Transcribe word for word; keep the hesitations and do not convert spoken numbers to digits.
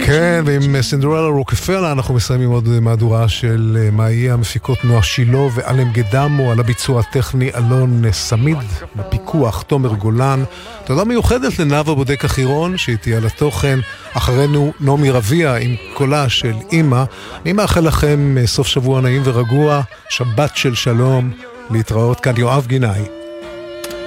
כן, ועם סינדרלה רוקפלה אנחנו מסיימים עוד מהדורה של מאי, המפיקות נועה שילה ואלם גדמו, על הביצוע הטכני אלון סמיד, בפיקוח תומר גולן. תודה מיוחדת לנאוה בודק החירון שהייתי על התוכן, אחרינו נעמי רביע עם קולה של אמא. אני מאחל לכם סוף שבוע נעים ורגוע, שבת של שלום, להתראות. כאן יואב גינאי.